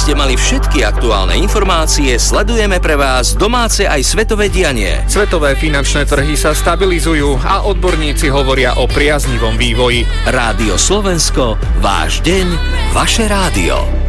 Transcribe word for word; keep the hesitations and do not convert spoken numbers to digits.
ste mali všetky aktuálne informácie, sledujeme pre vás domáce aj svetové dianie. Svetové finančné trhy sa stabilizujú a odborníci hovoria o priaznivom vývoji. Rádio Slovensko, váš deň, vaše rádio.